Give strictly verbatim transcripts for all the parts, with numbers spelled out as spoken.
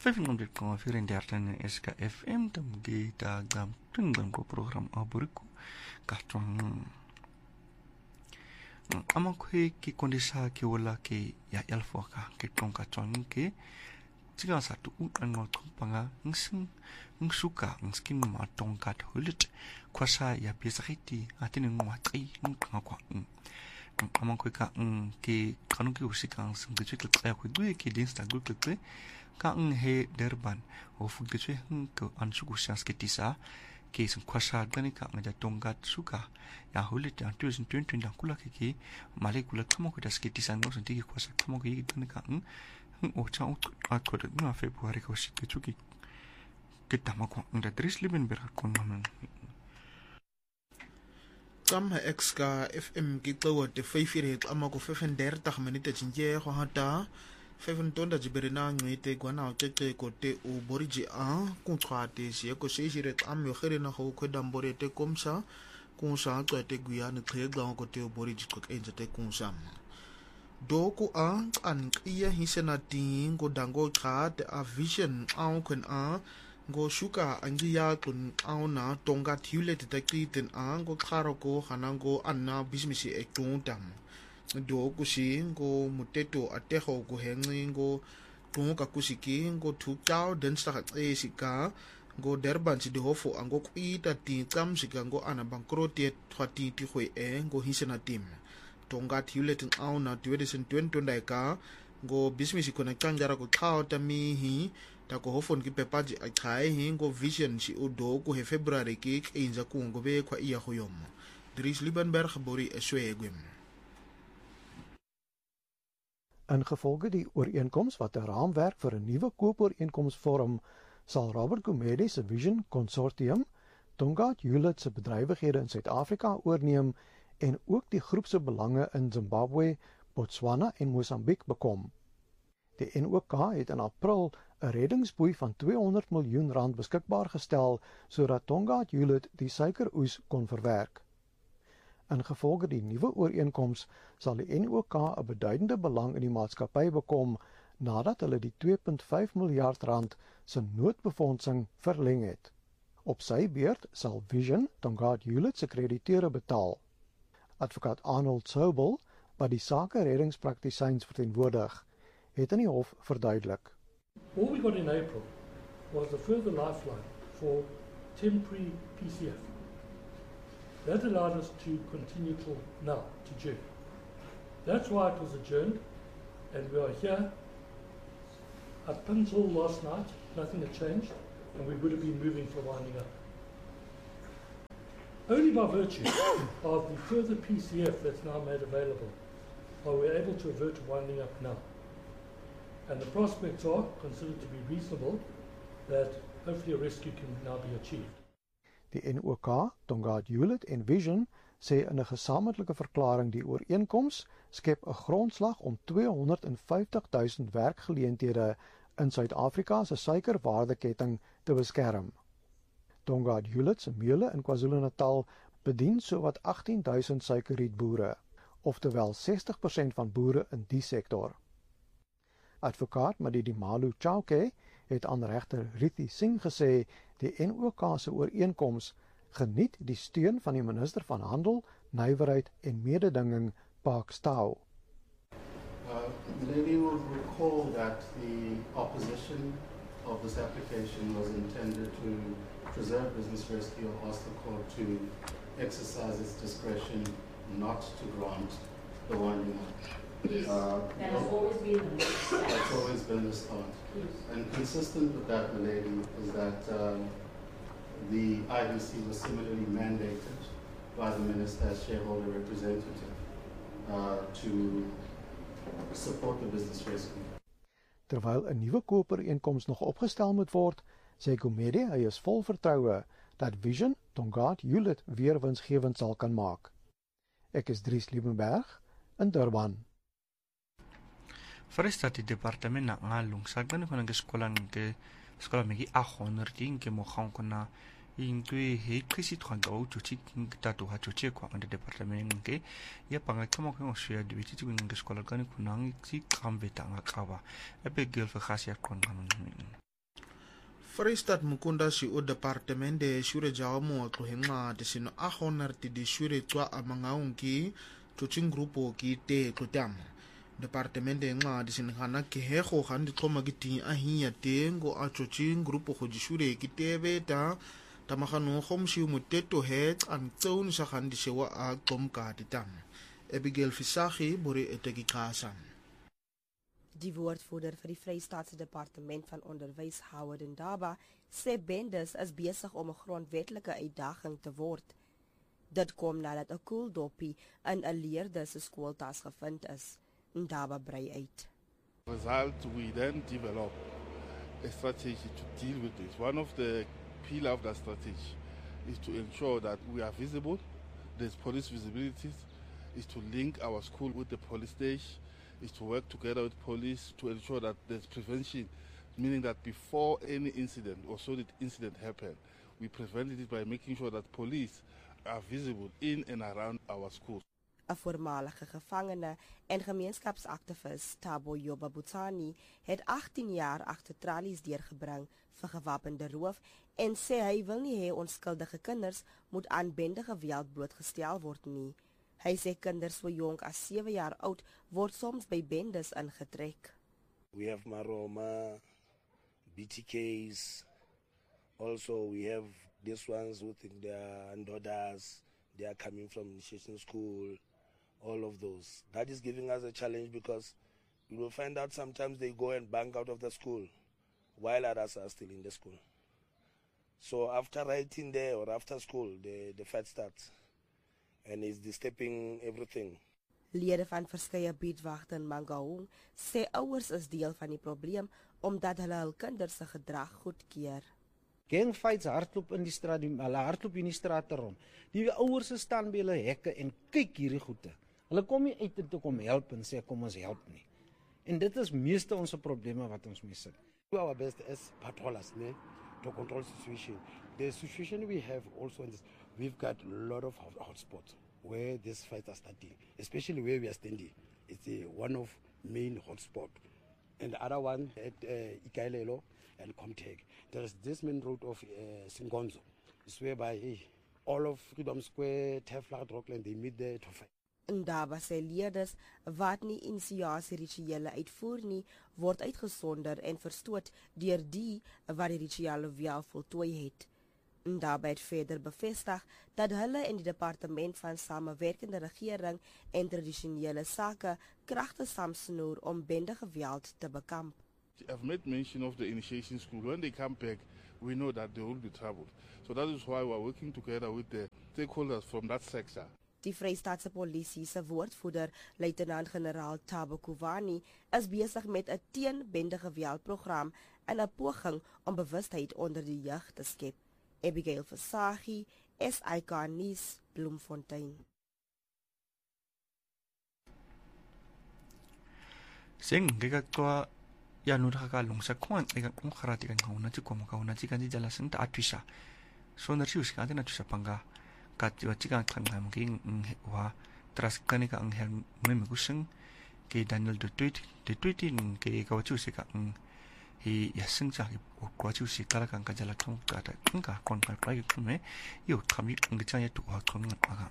vijfhonderd komma vierendertig S K F M dan kita gam tunggang ko program aburiku katwang amang ko ki kondisa ki wala ki ya yalfo ka ki tong katwang ki tiga satu utan ngol panga ngsing ngsukangskin ma tong kat hulit kwasa ya bisakiti atin ngwatri ngakwa amang ko ka ki kanu ki usika sing de chik ya ko du ki din sta group te ka ng he derban o fu de chwe ko ansuku sias ki tisa ki sing kwasa gani ka ngaja tongkat suka ya hulit ya tu sin tuen tuen da kula ki ki male kula kamo ko das ki tisa no sin ti kwasa kamo ki gani ka ng o cha o at ko de na februari ko si ki chuki ki tama ko nda dris liben ber kon namen Kam X K F M ki tsawa te vijfendertig ama ko vijfendertig minute jinje ko hata vijfentwintig jiberina ngite gwana o tete ko te o boriji a ku twate si ko se jire am yo khere na ho ko dambore te komsa ku sa to te guya ne tregla ko te o boriji ko enje te ku sam doku a an iya hisena ting ko dango khat a vision a kon a go shuka angi ya kun auna tonga thiule te takti ten ango kharo ko hanango anna business e tungtam do kusi go muteto ateho go hengi go tunga kusiki go thukao den sta e sika go derban si de hofo ango kuita ti kam sika go ana bankrote thwati ti khoi e go hisena tim tonga thiule ten auna twenty twenty ka go business ko na kanjara ko khao tami hi ta ko hofon ki pepaji a khai hingo vision si udo ko he february ki inza ku ngo be kwa iya khoyom Dries Liebenberg bori eswegwem Ingevolge die ooreenkoms wat 'n raamwerk vir 'n nuwe koopooreenkoms vorm, sal Robert Gumede se Vision Consortium Tongaat Hewlett se bedrywighede in Suid-Afrika oorneem en ook die groep se belange in Zimbabwe, Botswana en Mosambiek bekom. Die N O K het in April 'n reddingsboei van tweehonderd miljoen rand beskikbaar gestel sodat Tongaat Hewlett die suikeroes kon verwerk. Ingevolge die nuwe ooreenkoms sal die N O K 'n beduidende belang in die maatskappy bekom nadat hulle die twee komma vyf miljard rand se noodbefondsing verleng het. Op sy beurt sal Vision Tongaat Hewlett se krediteure betaal. Advokaat Arnold Sobel, wat die sake reddingspraktisyns verteenwoordig, het in die hof verduidelik. All we got in April was a further lifeline for temporary P C F. That allowed us to continue till now, to June. That's why it was adjourned, and we are here. Up until last night, nothing had changed, and we would have been moving for winding up. Only by virtue of the further P C F that's now made available are we able to avert winding up now. And the prospects are considered to be reasonable that hopefully a rescue can now be achieved. Die N O K, Tongaat Hewlett en Vision sê in 'n gesamentlike verklaring die ooreenkoms skep 'n grondslag om tweehonderd vyftig duisend werkgeleenthede in Suid-Afrika se suikerwaardeketting te beskerm. Tongaat Hewlett se meule in KwaZulu-Natal bedien sowat agtien duisend suikerrietboere, oftewel sestig persent van boere in die sektor. Advokaat Madidi-Malu Chauke het aan regter Rithi Singh gesê die N O K se ooreenkoms geniet die steun van die minister van Handel, Nywerheid en Mededinging, Park Stau. Uh, the lady will recall that the opposition of this application was intended to preserve business rescue or ask the court to exercise its discretion not to grant the winding up. Yes, uh, that has always been the stance. That's always been the stance. Yes. And consistent with that, the lady, is that uh, the I D C was similarly mandated by the minister as shareholder representative uh, to support the business rescue. Terwyl 'n nuwe koopooreenkoms nog opgestel moet word, sê Gumede hy is vol vertroue dat Vision Tongaat Hewlett weer winsgewend sal kan maak. Ek is Dries Liebenberg in Durban. Farestati departement na ngalung sagdan ko nang skolan ke skola megi a honor ting ke mo khang ko na ingtui he krisi thwan do chuchi ta to ha chuchi ko ang departement ke ya panga kamo ko shia de biti ti ng skola kan ko nang si kam beta nga kawa epe gel fa khasya kon Vrystaat Mukunda si o departemente shure jawa mo tlohenqa sino a honarti di shure tswa amangaunki tsoching grupo ki te tlotam departemente nqa disinhana ke hego gandi tloma ki ti a hiya tengo a tsoching grupo go di shure ki tebe ta tamagano gomshi moteto het an tsoun sa gandi sewa a tlomka ditam Abigail Fisagi bore etekikasa. Die woordvoerder vir die Vrystaatse Departement van Onderwys, Howard Ndaba, sê bendes is besig om 'n grondwetlike uitdaging te word. Dit kom nadat 'n koeldoppie in 'n leerder se skooltas gevind is. Ndaba brei uit. Result, we then develop a strategy to deal with this. One of the pillars of that strategy is to ensure that we are visible, there's police visibilities, is to link our school with the police station, is to work together with police to ensure that there's prevention, meaning that before any incident or solid incident happen, we prevented it by making sure that police are visible in and around our schools. 'n Voormalige gevangene en gemeenskapsaktivis, Thabo Yoba Butsani, het agttien jaar agter tralies deurgebring vir gewapende roof en sê hy wil nie hê onskuldige kinders moet aan bende geweld blootgestel word nie. Hy sê kinders so jonk as sewe jaar oud word soms by bendes ingetrek. We have Maroma, B T Ks, also we have these ones who think they are Ndodas, they are coming from initiation school, all of those. That is giving us a challenge because you will find out sometimes they go and bang out of the school while others are still in the school. So after writing there or after school, the, the fight starts. And is disturbing everything. Lede van verskeie buurtwagte in Mangaung sê ouers is deel van die probleem omdat hulle hul kinders se gedrag goedkeur. Gangfights hardloop in die straat, hulle hardloop in die straat rond. Die ouers staan by hulle hekke en kyk hierdie goede. Hulle kom nie uit om te kom help en sê kom ons help nie. En dit is meeste ons probleme wat ons mee sit. We do our best as patrollers ne, to control the situation. The situation we have also in this, we've got a lot of hotspots where these fights are starting, especially where we are standing. It's a, one of main hotspot. And the other one at uh, Ikailelo and Comtech. There is this main road of uh, Singonzo. It's whereby hey, all of Freedom Square, Tefla, Rockland, they meet there to fight. Ndaba sê leerders wat nie inisiasie rituele uitvoer nie, word uitgesonder en verstoot deur die wat die rituele wel voltooi het. Ndaba het verder bevestig dat hulle in die departement van samewerkende regering en tradisionele sake kragte saamsnoer om bende geweld te bekamp. I've made mention of the initiation school. When they come back, we know that there will be trouble. So that is why we are working together with the stakeholders from that sector. Die Vrystaatse Polisie se woordvoerder, Luitenant-generaal Thabo Kuvani, is besig met 'n teen-bende geweldprogram in 'n poging om bewustheid onder die jeug te skep. Abigail Fisagi, S I K Nuus, Bloemfontein. Sing gigakwa ya nuraka longsa kwan ega kongharati kan kauna ti komo kauna ti kan di jala senta atwisha. Sonder si uska ati natwisha panga kat wa tiga kan ngam king wa tras kanika ang her meme kuseng ke Daniel de tweet de tweeting ke kawachu sika hi yaseng cha ko kwachu sikala kan kajala kong kata kanga kon kan pai kume yo kami ngcha ya tu ha kon nga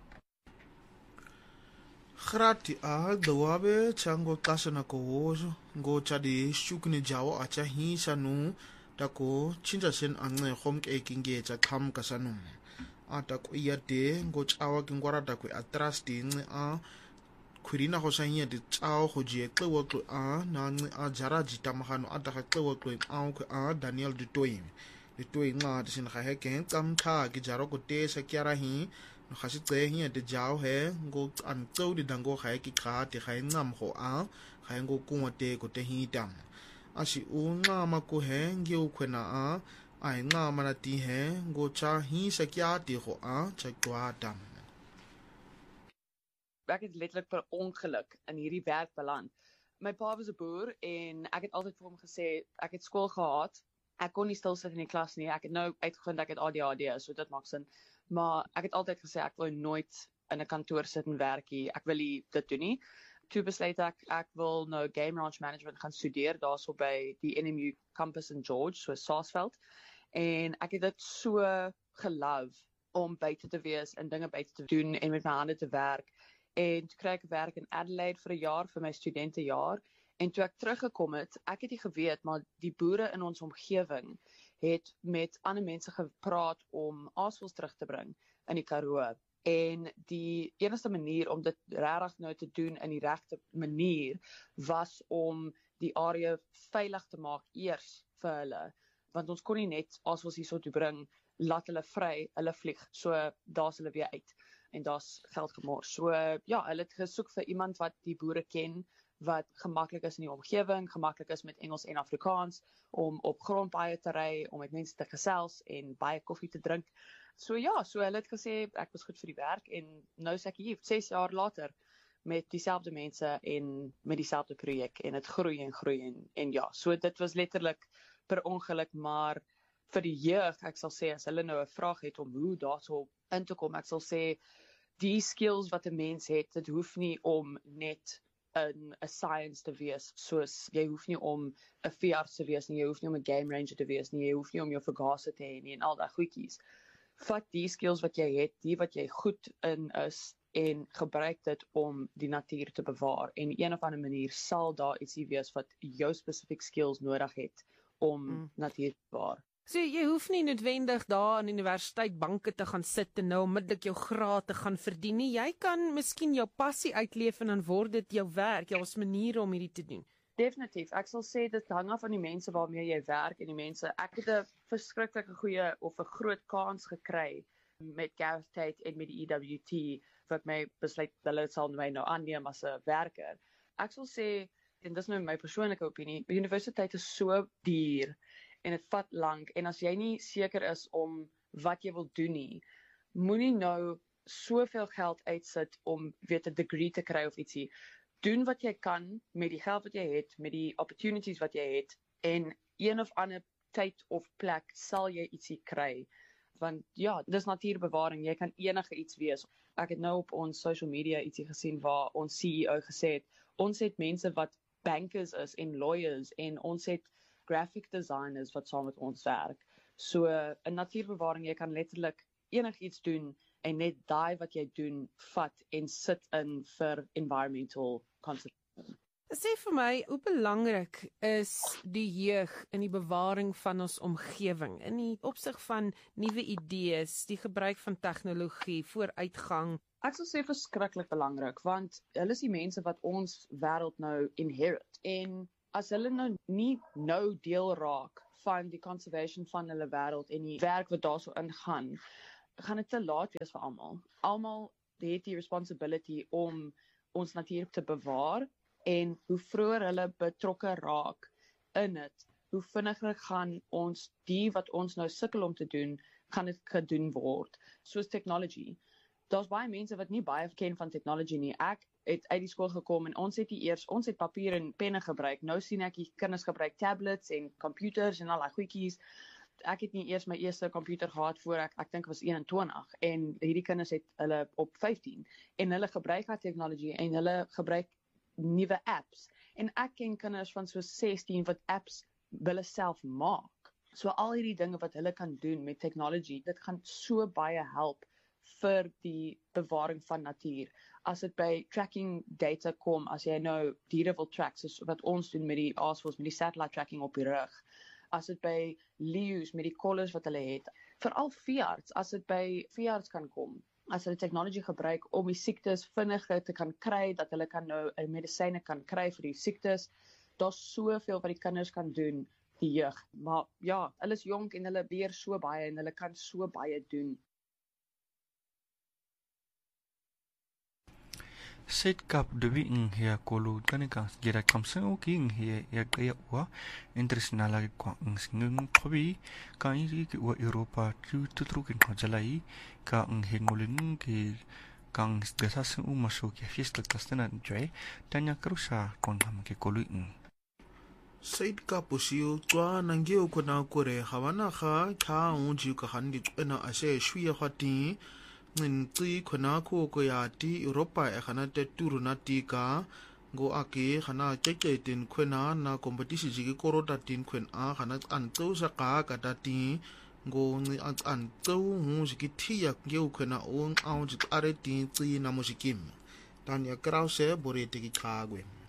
Grati a dawabe chango kasana ko wozo ngo chadi shukni jawo acha hi sanu tako chinja sen anne hom ke kinge cha kham kasanu ata ko yate ngo chawa kingwara tako atrasti nge a khurina go sanya di tsao go je tlewo tlo a na nge a jaraji tamagano ata ga tlewo tlo a ko a Daniel de Toying de Toying nga de sin ga he ke tsamtha ki jaro ko te sa kyara hi no ga se tse hi de jao he ngo an tsau di dango ga ki kha te ga ngam go a ga ngo ku te ko te hi tam a si u nga ma ko he nge u khwena a ai nga ma na ti he ngo cha hi sa kya ti go a cha kwa tam. Ek het letterlik per ongeluk in hierdie werk beland. My pa was 'n boer en ek het altyd vir hom gesê ek het skool gehaat. Ek kon nie stil sit in die klas nie. Ek het nou uitgevind ek het A D H D, so dit maak sin. Maar ek het altyd gesê ek wil nooit in 'n kantoor sit en werk nie. Ek wil nie dit doen nie. Toe besluit ek ek wil nou game ranch management gaan studeer daarso by die N M U campus in George, so Saasveld. En ek het dit so gelove om buite te wees en dinge buite te doen en met my hande te werk. En toe kry ek werk in Adelaide vir 'n jaar vir my studentejaar. En toe ek teruggekom het, ek het nie geweet, maar die boere in ons omgewing het met ander mense gepraat om aasvoëls terug te bring in die Karoo. En die enigste manier om dit regtig nou te doen in die regte manier was om die area veilig te maak eers vir hulle, want ons kon nie net aasvoëls hierso toe bring, laat hulle vry, hulle vlieg, so daar's hulle weer uit en daar's geld gemors. So ja, hulle het gesoek vir iemand wat die boere ken, wat gemaklik is in die omgewing, gemaklik is met Engels en Afrikaans, om op grondpaaie te ry, om met mense te gesels en baie koffie te drink. So ja, so hulle het gesê ek was goed vir die werk en nou is ek hier ses jaar later met dieselfde mense en met dieselfde projek en dit groei en groei en en ja, so dit was letterlik per ongeluk, maar vir die jeug, ek sal sê as hulle nou 'n vraag het om hoe daarso in te kom, ek sal sê die skills wat 'n mens het, dit hoef nie om net in 'n science te wees, soos jy hoef nie om 'n veearts te wees nie, jy hoef nie om 'n game ranger te wees nie, jy hoef nie om jou vergaser te hê nie en al daai goedjies. Vat die skills wat jy het, die wat jy goed in is en gebruik dit om die natuur te bewaar. En een of ander manier sal daar ietsie wees wat jou spesifiek skills nodig het om mm. natuur te bewaar. So jy hoef nie noodwendig daar aan universiteit banke te gaan sit en nou onmiddellik jou graad te gaan verdien nie. Jy kan miskien jou passie uitleef en dan word dit jou werk, jou as manier om hierdie te doen. Definitief. Ek sal sê dit hang af van die mense waarmee jy werk en die mense. Ek het 'n verskriklike goeie of 'n groot kans gekry met Gareth Tate en met die E W T wat my besluit hulle sal my nou aanneem as 'n werker. Ek sal sê, en dis nou my persoonlike opinie, die universiteit is so duur en dit vat lank en as jy nie seker is om wat jy wil doen nie, moenie nou soveel geld uitsit om weet 'n degree te kry of ietsie. Doen wat jy kan met die geld wat jy het, met die opportunities wat jy het en een of ander tyd of plek sal jy ietsie kry. Want ja, dis natuurbewaring, jy kan enige iets wees. Ek het nou op ons social media ietsie gesien waar ons C E O gesê het, ons het mense wat bankers is en lawyers en ons het graphic designers wat saam met ons werk. So in natuurbewaring, jy kan letterlik enigiets doen en net daai wat jy doen vat en sit in vir environmental conservation. Sê vir my, hoe belangrik is die jeug in die bewaring van ons omgewing, in die opsig van nuwe idees, die gebruik van tegnologie, vooruitgang? Ek sal sê verskriklik belangrik, want hulle is die mense wat ons wêreld nou inherit. En as hulle nou nie nou deel raak van die conservation van hulle wêreld en die werk wat daarso ingaan, gaan dit te laat wees vir almal. Almal het die responsibility om ons natuur te bewaar en hoe vroeër hulle betrokke raak in dit, hoe vinniger gaan ons die wat ons nou sukkel om te doen, gaan dit gedoen word. Soos technology. Daar's baie mense wat nie baie ken van technology nie. Ek het uit die skool gekom en ons het die eers, ons het papier en penne gebruik. Nou sien ek die kinders gebruik tablets en computers en al daai goedjies. Ek het nie eers my eerste komputer gehad voor ek ek dink was eenentwintig en hierdie kinders het hulle op vyftien en hulle gebruik daai technology en hulle gebruik nuwe apps. En ek ken kinders van so sestien wat apps hulle self maak. So al hierdie dinge wat hulle kan doen met technology, dit gaan so baie help vir die bewaring van natuur. As dit by tracking data kom, as jy nou diere wil track, soos wat ons doen met die aasvoëls, met die satellite tracking op die rug, as dit by leeu's met die collars wat hulle het, veral veearts, as dit by veearts kan kom, as hulle technology gebruik om die siektes vinniger te kan kry, dat hulle kan nou medisyne kan kry vir die siektes, daar's soveel wat die kinders kan doen, die jeug. Maar ja, hulle is jonk en hulle leer so baie en hulle kan so baie doen. Set kap dewi ing hea kolu kanika gira kamsang o king hea ya kaya wa international kwa ing singing kobi ka iri ki wa Europa tu tutrukin hojalai ka ing hengolin ki kang desas u masuk ya fiesta kastana joy tanya krusa kontam ke kolu ing Said Kapusio, Twa Nangio Kona Kore, Havana Ha, Ka Unji Kahandi, Ena Ashe, Shuya Hati, Nti Konako Koyati, Europa, Ehanate Turunatika, ngo ake khana cheche tin khwena na competition jiki korota tin khwen a khana an tsu sa ka ka ta tin ngo ngi an tsu hu jiki thia nge khwena on au jik are tin tsi na mo jikim tanya krause borete ki khagwe